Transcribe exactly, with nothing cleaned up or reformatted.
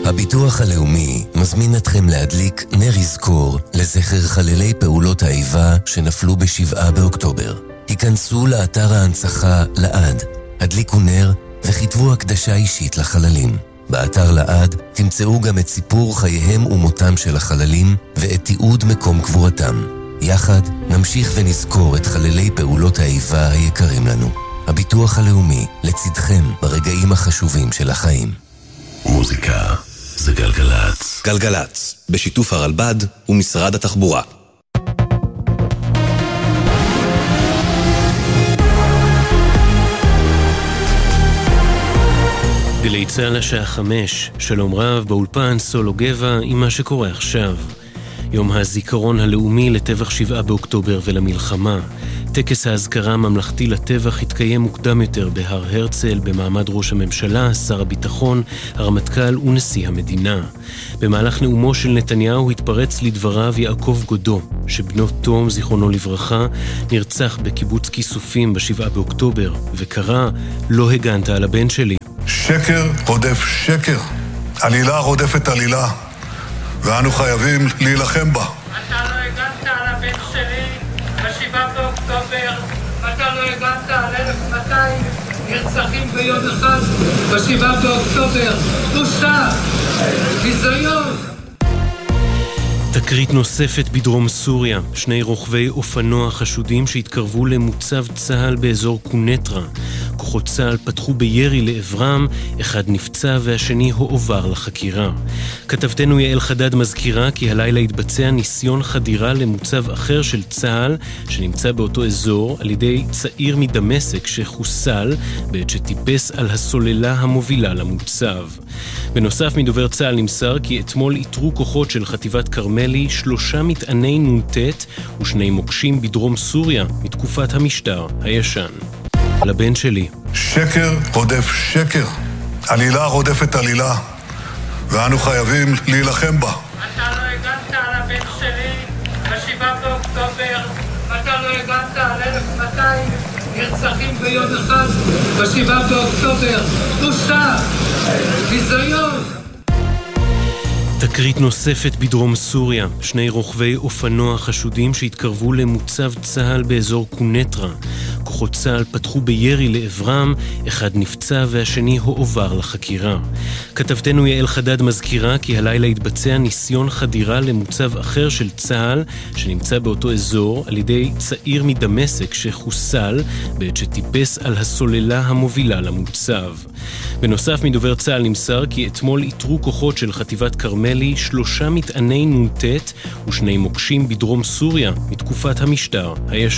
הביטוח הלאומי מזמין אתכם להדליק נר יזכור לזכר חללי פעולות האיבה שנפלו בשבעה באוקטובר. היכנסו לאתר ההנצחה לעד, הדליקו נר וכתבו הקדשה אישית לחללים. באתר לעד תמצאו גם את סיפור חייהם ומותם של החללים ואת תיעוד מקום קבורתם. יחד נמשיך ונזכור את חללי פעולות האיבה היקרים לנו. הביטוח הלאומי לצדכם ברגעים החשובים של החיים. מוזיקה זה גלגלץ. גלגלץ, בשיתוף הרלב"ד ומשרד התחבורה. גלי צה"ל השעה חמש, שלום רב, באולפן סולו גבע עם מה שקורה עכשיו. יום הזיכרון הלאומי לטבח שבעה באוקטובר ולמלחמה. טקס ההזכרה הממלכתי לטבח התקיים מוקדם יותר בהר הרצל במעמד ראש הממשלה, שר הביטחון, הרמטכ"ל ונשיא המדינה. במהלך נאומו של נתניהו התפרץ לדבריו יעקב גודו, שבנו תום, זיכרונו לברכה, נרצח בקיבוץ כיסופים בשבעה באוקטובר, וקרא, לא הגנת על הבן שלי. שקר רודף שקר, עלילה רודפת עלילה, ואנו חייבים להילחם בה. אתה לא הגנת על הבן שלי בשבעה באוקטובר, אתה לא הגנת על אלף ומאתיים נרצחים ביום אחד בשבעה באוקטובר. בושה, ביזיון. תקרית נוספת בדרום סוריה, שני רוכבי אופנוע חשודים שהתקרבו למוצב צה"ל באזור קונטרה. כוחות צה"ל פתחו בירי לעברם, אחד נפצע והשני הועבר לחקירה. כתבתנו יעל חדד מזכירה כי הלילה התבצע ניסיון חדירה למוצב אחר של צה"ל שנמצא באותו אזור על ידי צעיר מדמשק שחוסל בעת שטיפס על הסוללה המובילה למוצב. בנוסף, מדובר צה"ל נמסר כי אתמול איתרו כוחות של חטיבת קרמלי שלושה מטעני נ"ט ושני מוקשים בדרום סוריה מתקופת המשטר הישן. לבן שלי. שקר רודף שקר, עלילה רודפת עלילה, ואנו חייבים להילחם בה. אתה לא הגנת על הבן שלי בשבעה באוקטובר, אתה לא הגנת על אלף ומאתיים נרצחים ביום אחד בשבעה באוקטובר. בושה, ביזיון. תקרית נוספת בדרום סוריה, שני רוכבי אופנוע חשודים שהתקרבו למוצב צה"ל באזור קונטרה. כוחות צה"ל פתחו בירי לעברם, אחד נפצע והשני הועבר לחקירה. כתבתנו יעל חדד מזכירה כי הלילה התבצע ניסיון חדירה למוצב אחר של צה"ל שנמצא באותו אזור על ידי צעיר מדמשק שחוסל בעת שטיפס על הסוללה המובילה למוצב. בנוסף, מדובר צה"ל נמסר כי אתמול איתרו כוחות של חטיבת קרמלי שלושה מטעני נ"ט ושני מוקשים בדרום סוריה מתקופת המשטר הישן.